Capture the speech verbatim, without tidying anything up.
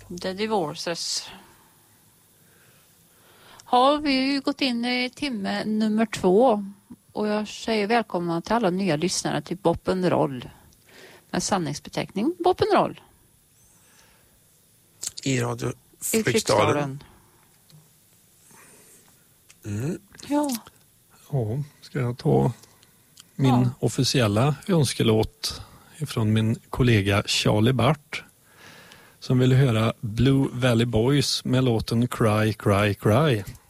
The Divorces. Har vi ju gått in i timme nummer två. Och jag säger välkomna till alla nya lyssnare till Boppenroll. Med sanningsbeteckning Boppenroll. I Radio I Fryksdalen. Mm. Ja. Ja, ska jag ta min ja. officiella önskelåt ifrån min kollega Charlie Bart som vill höra Blue Valley Boys med låten Cry, Cry, Cry.